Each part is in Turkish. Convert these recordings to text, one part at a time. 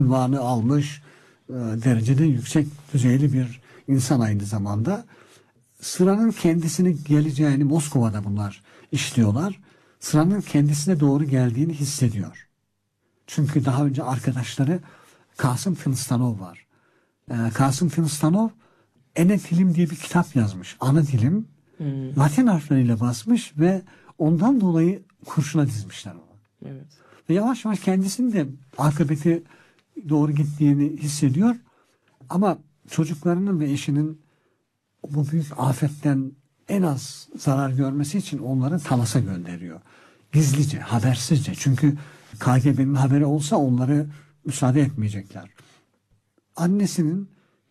ünvanı almış derecede yüksek düzeyli bir insan aynı zamanda. Sıranın kendisine geleceğini Moskova'da bunlar işliyorlar. Sıranın kendisine doğru geldiğini hissediyor. Çünkü daha önce arkadaşları Kasım Kılıçdaroğlu var. Kasım Kılıçdaroğlu Ene Dilim diye bir kitap yazmış. Ana dilim. Latin harfleriyle basmış ve ondan dolayı kurşuna dizmişler onu. Evet. Ve yavaş yavaş kendisinin de akıbeti doğru gittiğini hissediyor. Ama çocuklarının ve eşinin bu büyük afetten en az zarar görmesi için onları Talas'a gönderiyor. Gizlice, habersizce. Çünkü KGB'nin haberi olsa onları müsaade etmeyecekler. Annesinin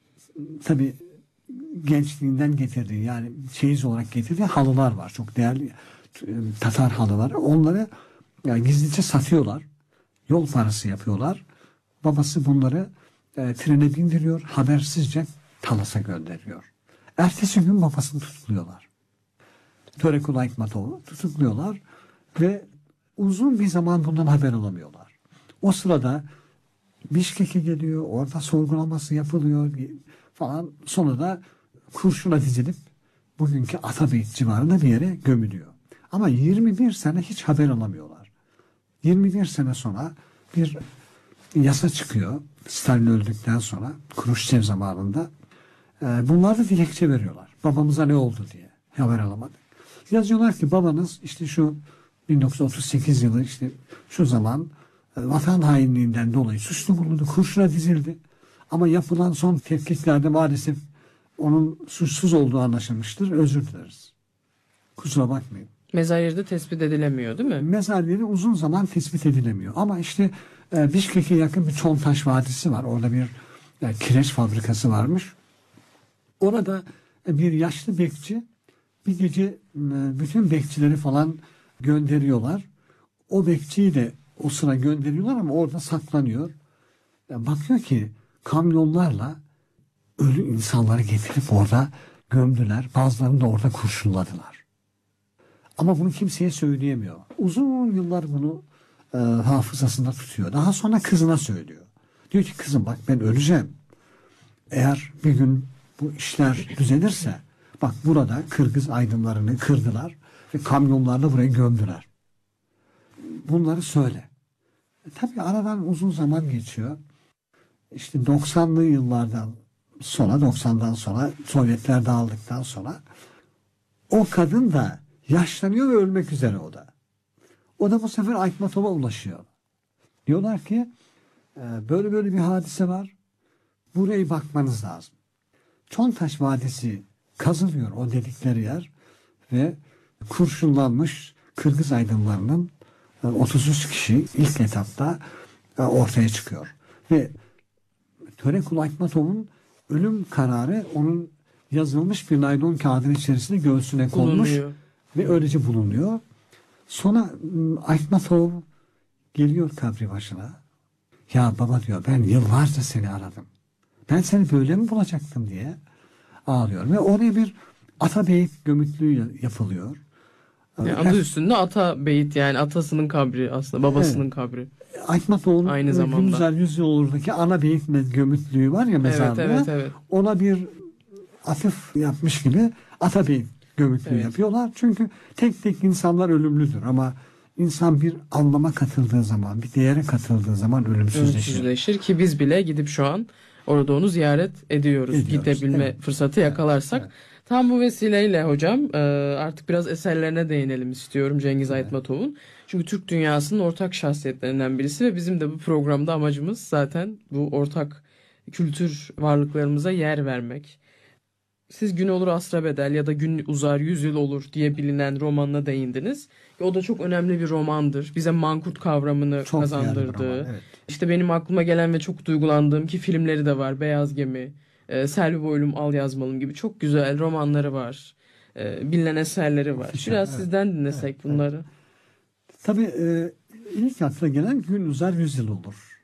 tabii gençliğinden getirdiği, yani çeyiz olarak getirdiği halılar var. Çok değerli Tatar halıları. Onları yani gizlice satıyorlar. Yol parası yapıyorlar. Babası bunları trene bindiriyor. Habersizce Talas'a gönderiyor. Ertesi gün babasını tutukluyorlar. Törekul Aytmatov'u tutukluyorlar ve uzun bir zaman bundan haber alamıyorlar. O sırada Bişkek'e geliyor. Orada sorgulaması yapılıyor falan. Sonra da kurşuna dizilip bugünkü Atabeyt civarında bir yere gömülüyor. Ama 21 sene hiç haber alamıyorlar. 21 sene sonra bir yasa çıkıyor. Stalin öldükten sonra Kruşçev zamanında. Bunlar da dilekçe veriyorlar. Babamıza ne oldu diye. Haber alamadık. Yazıyorlar ki babanız işte şu 1938 yılı işte şu zaman vatan hainliğinden dolayı suçlu bulundu. Kurşuna dizildi. Ama yapılan son tetkiklerde maalesef onun suçsuz olduğu anlaşılmıştır. Özür dileriz. Kusura bakmayın. Mezar yeri de tespit edilemiyor değil mi? Mezar yeri uzun zaman tespit edilemiyor. Ama işte Bişkek'e yakın bir Çontaş Vadisi var. Orada bir kireç fabrikası varmış. Orada bir yaşlı bekçi bir gece bütün bekçileri falan gönderiyorlar. O bekçiyi de o sıra gönderiyorlar ama orada saklanıyor. Bakıyor ki kamyonlarla ölü insanları getirip orada gömdüler. Bazılarını da orada kurşunladılar. Ama bunu kimseye söyleyemiyor. Uzun yıllar bunu hafızasında tutuyor. Daha sonra kızına söylüyor. Diyor ki kızım bak ben öleceğim. Eğer bir gün bu işler düzelirse bak burada Kırgız aydınlarını kırdılar ve kamyonlarla burayı gömdüler. Bunları söyle. Tabii aradan uzun zaman geçiyor. İşte 90'lı yıllardan sonra 90'dan sonra Sovyetler dağıldıktan sonra o kadın da yaşlanıyor ve ölmek üzere o da. O da bu sefer Aytmatov'a ulaşıyor. Diyorlar ki böyle böyle bir hadise var. Buraya bakmanız lazım. Çontaş Vadisi kazılıyor o dedikleri yer ve kurşunlanmış Kırgız aydınlarının 33 kişi ilk etapta ortaya çıkıyor. Ve Törekul Aytmatov'un ölüm kararı onun yazılmış bir naylon kağıdın içerisinde göğsüne konmuş ve öylece bulunuyor. Sonra Aytmatov geliyor kabri başına. Ya baba diyor ben yıllarca seni aradım. Ben seni böyle mi bulacaktım diye ağlıyor. Ve oraya bir Atabeyt gömütlüğü yapılıyor. Yani adı üstünde Atabeyt yani atasının kabri aslında babasının kabri. Aytmatov'un aynı zamanda Gülüzel Yüzyolu'ndaki Anabeyt gömütlüğü var ya mezarlığı. Evet. Ona bir atıf yapmış gibi Atabeyt gömütlüğü yapıyorlar. Çünkü tek tek insanlar ölümlüdür ama insan bir anlama katıldığı zaman, bir değere katıldığı zaman ölümsüzleşir. Ki biz bile gidip şu an orada onu ziyaret ediyoruz. Gidebilme fırsatı yakalarsak. Evet. Tam bu vesileyle hocam artık biraz eserlerine değinelim istiyorum Cengiz Aytmatov'un. Çünkü Türk dünyasının ortak şahsiyetlerinden birisi ve bizim de bu programda amacımız zaten bu ortak kültür varlıklarımıza yer vermek. Siz Gün Olur Asra Bedel ya da Gün Uzar 100 Yıl Olur diye bilinen romanına değindiniz. O da çok önemli bir romandır. Bize mankurt kavramını çok kazandırdığı. Evet. İşte benim aklıma gelen ve çok duygulandığım ki filmleri de var. Beyaz Gemi, Selvi Boylum Al Yazmalım gibi çok güzel romanları var. Bilinen eserleri var. Biraz sizden dinlesek bunları. Tabii ilk akla gelen Gün Uzar 100 Yıl Olur.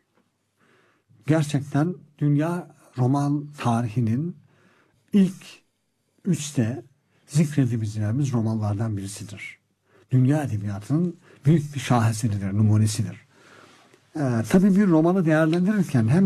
Gerçekten dünya roman tarihinin ilk 3'te zikredebileceğimiz romanlardan birisidir. Dünya edebiyatının büyük bir şaheseridir, numunesidir. tabii bir romanı değerlendirirken hem